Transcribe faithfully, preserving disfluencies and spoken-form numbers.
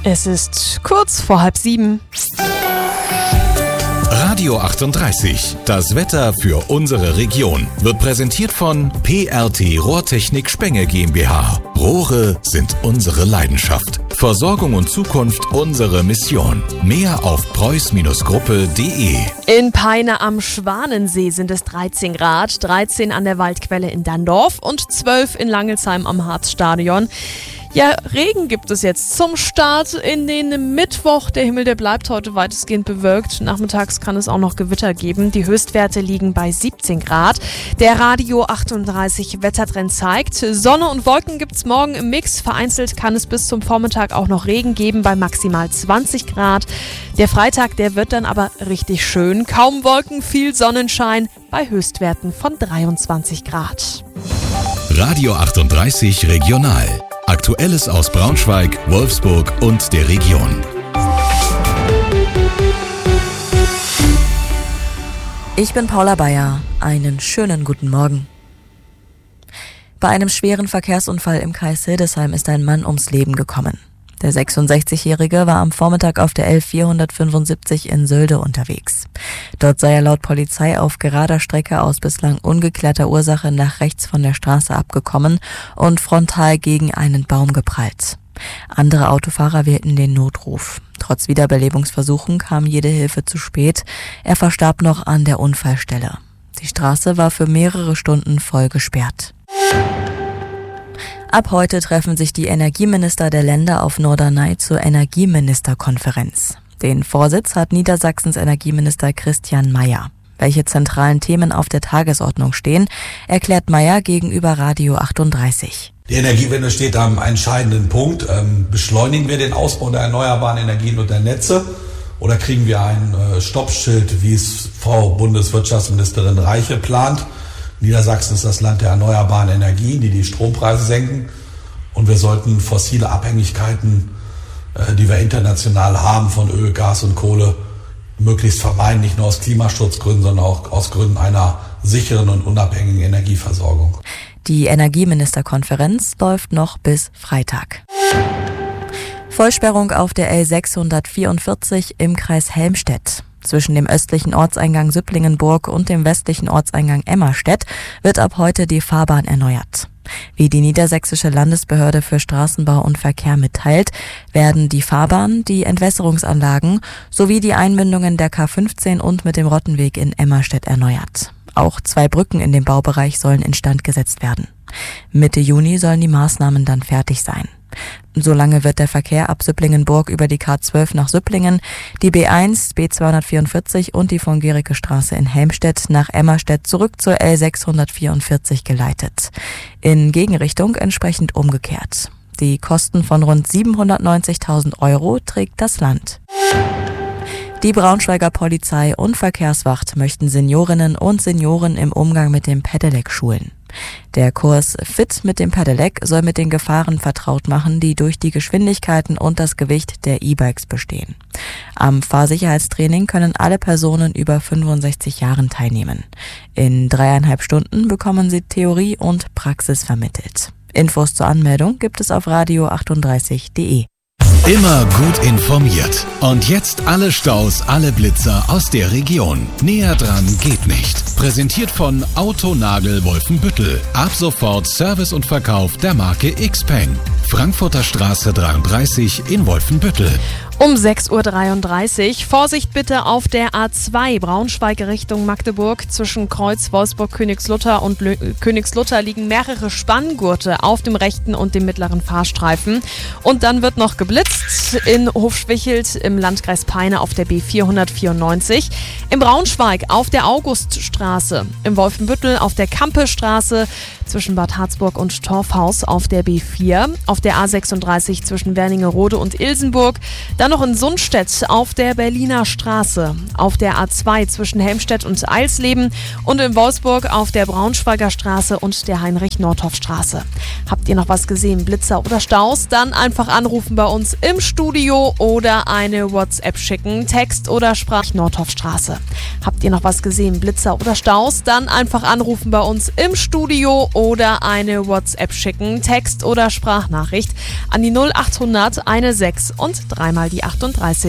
Es ist kurz vor halb sieben. Radio achtunddreißig, das Wetter für unsere Region, wird präsentiert von P R T Rohrtechnik Spenge GmbH. Rohre sind unsere Leidenschaft. Versorgung und Zukunft unsere Mission. Mehr auf preuß Gruppe punkt de. In Peine am Schwanensee sind es dreizehn Grad, dreizehn an der Waldquelle in Dandorf und zwölf in Langelsheim am Harzstadion. Ja, Regen gibt es jetzt zum Start in den Mittwoch. Der Himmel, der bleibt heute weitestgehend bewölkt. Nachmittags kann es auch noch Gewitter geben. Die Höchstwerte liegen bei siebzehn Grad. Der Radio achtunddreißig Wettertrend zeigt, Sonne und Wolken gibt es morgen im Mix. Vereinzelt kann es bis zum Vormittag auch noch Regen geben bei maximal zwanzig Grad. Der Freitag, der wird dann aber richtig schön. Kaum Wolken, viel Sonnenschein bei Höchstwerten von dreiundzwanzig Grad. Radio achtunddreißig Regional. Aktuelles aus Braunschweig, Wolfsburg und der Region. Ich bin Paula Bayer. Einen schönen guten Morgen. Bei einem schweren Verkehrsunfall im Kreis Hildesheim ist ein Mann ums Leben gekommen. Der sechsundsechzigjährige war am Vormittag auf der L vierhundertfünfundsiebzig in Sölde unterwegs. Dort sei er laut Polizei auf gerader Strecke aus bislang ungeklärter Ursache nach rechts von der Straße abgekommen und frontal gegen einen Baum geprallt. Andere Autofahrer wählten den Notruf. Trotz Wiederbelebungsversuchen kam jede Hilfe zu spät. Er verstarb noch an der Unfallstelle. Die Straße war für mehrere Stunden voll gesperrt. Ab heute treffen sich die Energieminister der Länder auf Norderney zur Energieministerkonferenz. Den Vorsitz hat Niedersachsens Energieminister Christian Mayer. Welche zentralen Themen auf der Tagesordnung stehen, erklärt Mayer gegenüber Radio achtunddreißig. Die Energiewende steht am entscheidenden Punkt. Ähm, beschleunigen wir den Ausbau der erneuerbaren Energien und der Netze oder kriegen wir ein äh, Stoppschild, wie es Frau Bundeswirtschaftsministerin Reiche plant? Niedersachsen ist das Land der erneuerbaren Energien, die die Strompreise senken. Und wir sollten fossile Abhängigkeiten, äh, die wir international haben von Öl, Gas und Kohle, möglichst vermeiden, nicht nur aus Klimaschutzgründen, sondern auch aus Gründen einer sicheren und unabhängigen Energieversorgung. Die Energieministerkonferenz läuft noch bis Freitag. Vollsperrung auf der L sechshundertvierundvierzig im Kreis Helmstedt. Zwischen dem östlichen Ortseingang Süpplingenburg und dem westlichen Ortseingang Emmerstedt wird ab heute die Fahrbahn erneuert. Wie die Niedersächsische Landesbehörde für Straßenbau und Verkehr mitteilt, werden die Fahrbahn, die Entwässerungsanlagen sowie die Einmündungen der K fünfzehn und mit dem Rottenweg in Emmerstedt erneuert. Auch zwei Brücken in dem Baubereich sollen instand gesetzt werden. Mitte Juni sollen die Maßnahmen dann fertig sein. Solange wird der Verkehr ab Süpplingenburg über die K zwölf nach Süpplingen, die B eins, B zweihundertvierundvierzig und die von Gericke Straße in Helmstedt nach Emmerstedt zurück zur L sechshundertvierundvierzig geleitet. In Gegenrichtung entsprechend umgekehrt. Die Kosten von rund siebenhundertneunzigtausend Euro trägt das Land. Die Braunschweiger Polizei und Verkehrswacht möchten Seniorinnen und Senioren im Umgang mit dem Pedelec schulen. Der Kurs Fit mit dem Pedelec soll mit den Gefahren vertraut machen, die durch die Geschwindigkeiten und das Gewicht der E-Bikes bestehen. Am Fahrsicherheitstraining können alle Personen über fünfundsechzig Jahren teilnehmen. In dreieinhalb Stunden bekommen sie Theorie und Praxis vermittelt. Infos zur Anmeldung gibt es auf radio achtunddreißig punkt de. Immer gut informiert. Und jetzt alle Staus, alle Blitzer aus der Region. Näher dran geht nicht. Präsentiert von Autonagel Wolfenbüttel. Ab sofort Service und Verkauf der Marke Xpeng. Frankfurter Straße dreiunddreißig in Wolfenbüttel. Um sechs Uhr dreiunddreißig. Vorsicht bitte auf der A zwei Braunschweig Richtung Magdeburg. Zwischen Kreuz, Wolfsburg, Königslutter und Lö- Königslutter liegen mehrere Spanngurte auf dem rechten und dem mittleren Fahrstreifen. Und dann wird noch geblitzt in Hofschwichelt im Landkreis Peine auf der B vierhundertvierundneunzig. Im Braunschweig auf der Auguststraße. Im Wolfenbüttel auf der Kampestraße. Zwischen Bad Harzburg und Torfhaus auf der B vier. Auf der A sechsunddreißig zwischen Wernigerode und Ilsenburg. Dann noch in Sundstedt auf der Berliner Straße, auf der A zwei zwischen Helmstedt und Eilsleben und in Wolfsburg auf der Braunschweiger Straße und der Heinrich-Nordhoff-Straße. Habt ihr noch was gesehen, Blitzer oder Staus? Dann einfach anrufen bei uns im Studio oder eine WhatsApp schicken, Text oder Sprach Nordhoff-Straße. Habt ihr noch was gesehen, Blitzer oder Staus? Dann einfach anrufen bei uns im Studio oder eine WhatsApp schicken, Text oder Sprachnachricht an die null acht hundert sechzehn und dreimal die achtunddreißig.